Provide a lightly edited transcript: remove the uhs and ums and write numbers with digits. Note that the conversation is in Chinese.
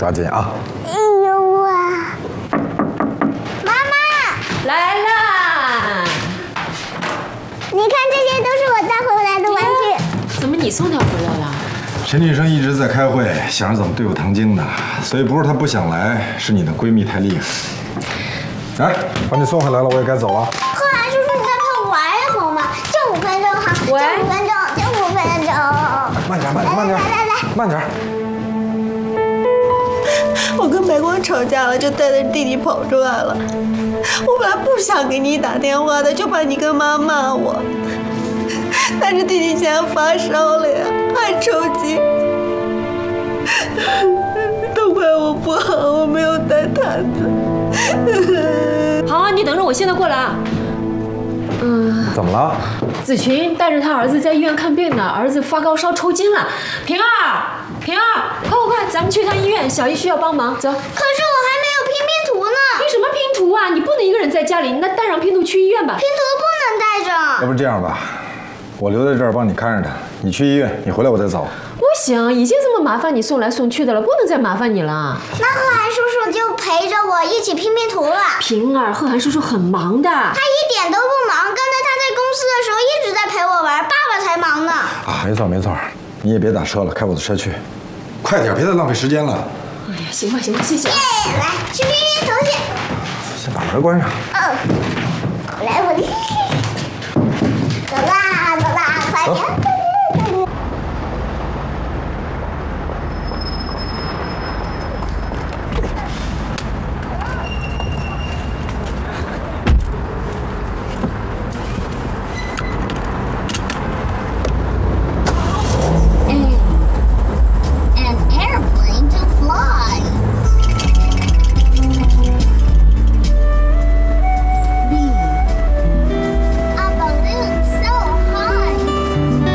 抓紧啊！ 哎呦啊！妈妈来啦！ 你看，这些都是我带回来的玩具。 怎么你送她回来了？ 陈女生一直在开会，想着怎么对付唐晶呢，所以不是她不想来，是你的闺蜜太厉害。来，把你送回来了，我也该走了。 贺涵叔叔，你再陪我玩一会儿嘛，就5分钟哈，就喂 5分钟，就5分钟。 慢点，慢点，慢点，慢点。 我跟白光吵架了，就带着弟弟跑出来了。我本来不想给你打电话的，就怕你跟妈骂我。但是弟弟现在发烧了呀，还抽筋，都怪我不好，我没有带毯子。 好，你等着，我现在过来啊。 怎么了？ 子群带着他儿子在医院看病呢，儿子发高烧抽筋了。平儿，平儿，快，咱们去趟医院，小姨需要帮忙，走。 可是我还没有拼拼图呢， 拼什么拼图啊？你不能一个人在家里，那带上拼图去医院吧。 拼图不能带着。 要不这样吧，我留在这儿帮你看着他，你去医院，你回来我再走。 不行，已经这么麻烦你送来送去的了，不能再麻烦你了。 那贺涵叔叔就陪着我一起拼拼图了。 平儿，贺涵叔叔很忙的。 他一点都不忙，刚才他在公司的时候一直在陪我玩，爸爸才忙呢。 啊，没错没错，你也别打车了，开我的车去，快点，别再浪费时间了。 哎呀，行吧，谢谢。 来，去拼拼图去。 先把门关上。 来，我的。